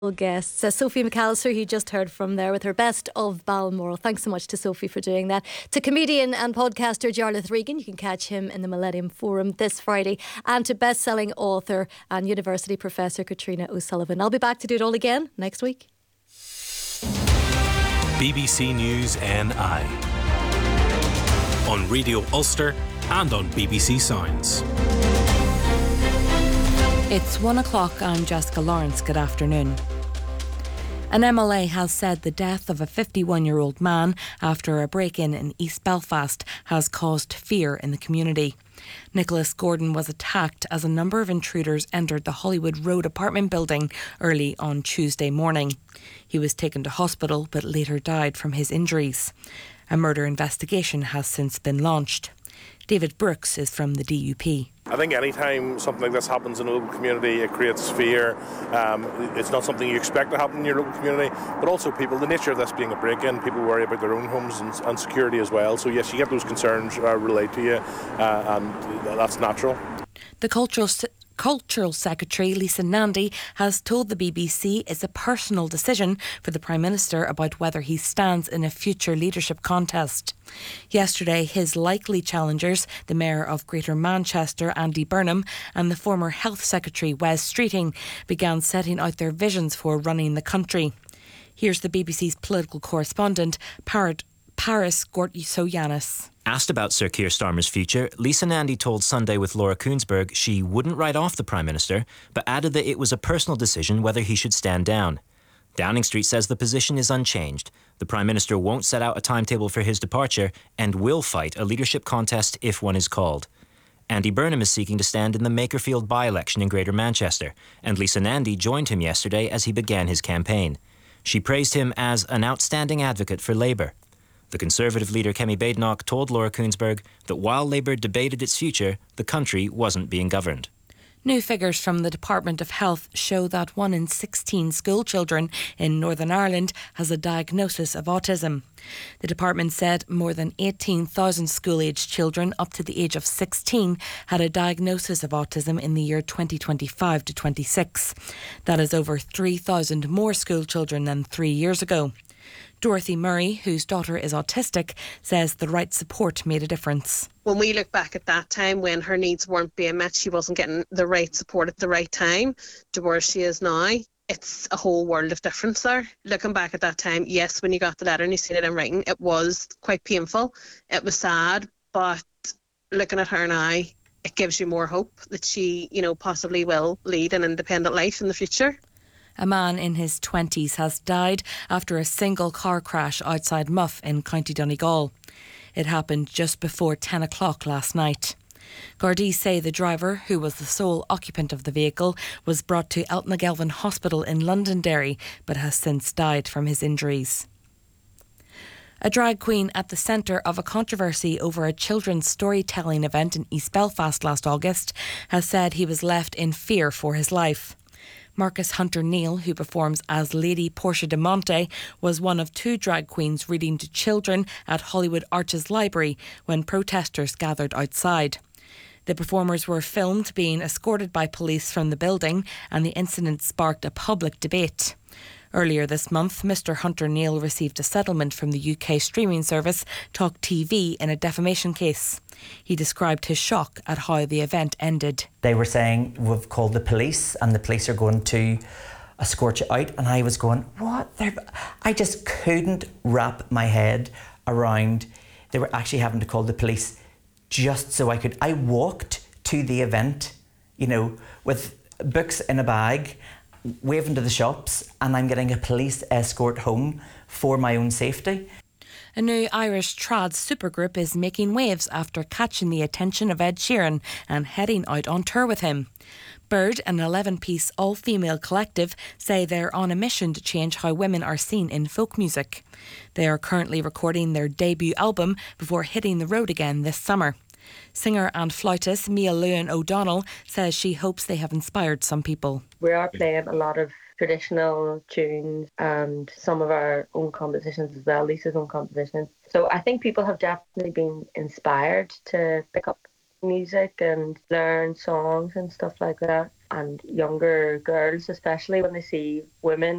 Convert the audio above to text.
Guests. Sophie McAllister, who you just heard from there with her Best of Balmoral. Thanks so much to Sophie for doing that. To comedian and podcaster Jarlath Regan, you can catch him in the Millennium Forum this Friday. And to best-selling author and university professor Katrina O'Sullivan. I'll be back to do it all again next week. BBC News NI on Radio Ulster and on BBC Sounds. It's 1 o'clock. I'm Jessica Lawrence. Good afternoon. An MLA has said the death of a 51-year-old man after a break-in in East Belfast has caused fear in the community. Nicholas Gordon was attacked as a number of intruders entered the Hollywood Road apartment building early on Tuesday morning. He was taken to hospital but later died from his injuries. A murder investigation has since been launched. David Brooks is from the DUP. I think any time something like this happens in a local community, it creates fear. It's not something you expect to happen in your local community, but also people, the nature of this being a break-in, people worry about their own homes and security as well. So yes, you get those concerns relayed to you, and that's natural. The Cultural Secretary Lisa Nandy has told the BBC it's a personal decision for the Prime Minister about whether he stands in a future leadership contest. Yesterday, his likely challengers, the Mayor of Greater Manchester, Andy Burnham, and the former Health Secretary, Wes Streeting, began setting out their visions for running the country. Here's the BBC's political correspondent, Paris Gortsoyanis. Asked about Sir Keir Starmer's future, Lisa Nandy told Sunday with Laura Koonsberg she wouldn't write off the Prime Minister, but added that it was a personal decision whether he should stand down. Downing Street says the position is unchanged. The Prime Minister won't set out a timetable for his departure and will fight a leadership contest if one is called. Andy Burnham is seeking to stand in the Makerfield by-election in Greater Manchester, and Lisa Nandy joined him yesterday as he began his campaign. She praised him as an outstanding advocate for Labour. The Conservative leader Kemi Badenoch told Laura Koonsberg that while Labour debated its future, the country wasn't being governed. New figures from the Department of Health show that 1 in 16 school children in Northern Ireland has a diagnosis of autism. The department said more than 18,000 school-aged children up to the age of 16 had a diagnosis of autism in the year 2025 to 26. That is over 3,000 more school children than 3 years ago. Dorothy Murray, whose daughter is autistic, says the right support made a difference. When we look back at that time when her needs weren't being met, she wasn't getting the right support at the right time to where she is now. It's a whole world of difference there. Looking back at that time, yes, when you got the letter and you seen it in writing, it was quite painful. It was sad, but looking at her now, it gives you more hope that she, possibly will lead an independent life in the future. A man in his 20s has died after a single car crash outside Muff in County Donegal. It happened just before 10 o'clock last night. Gardaí say the driver, who was the sole occupant of the vehicle, was brought to Eltnagelvin Hospital in Londonderry but has since died from his injuries. A drag queen at the centre of a controversy over a children's storytelling event in East Belfast last August has said he was left in fear for his life. Marcus Hunter Neal, who performs as Lady Portia de Monte, was one of 2 drag queens reading to children at Hollywood Arches Library when protesters gathered outside. The performers were filmed being escorted by police from the building, and the incident sparked a public debate. Earlier this month, Mr Hunter Neal received a settlement from the UK streaming service Talk TV in a defamation case. He described his shock at how the event ended. They were saying, we've called the police and the police are going to escort you out. And I was going, what? I just couldn't wrap my head around they were actually having to call the police just so I walked to the event, with books in a bag, waving to the shops, and I'm getting a police escort home for my own safety. A new Irish trad supergroup is making waves after catching the attention of Ed Sheeran and heading out on tour with him. Bird, an 11-piece all-female collective, say they're on a mission to change how women are seen in folk music. They are currently recording their debut album before hitting the road again this summer. Singer and flautist Mia Lewin O'Donnell says she hopes they have inspired some people. We are playing a lot of traditional tunes and some of our own compositions as well, Lisa's own compositions. So I think people have definitely been inspired to pick up music and learn songs and stuff like that. And younger girls, especially when they see women